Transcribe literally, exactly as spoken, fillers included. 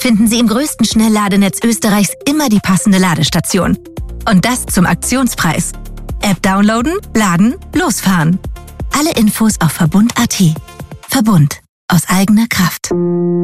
finden Sie im größten Schnellladenetz Österreichs immer die passende Ladestation. Und das zum Aktionspreis. App downloaden, laden, losfahren. Alle Infos auf Verbund Punkt A T. Verbund. Aus eigener Kraft.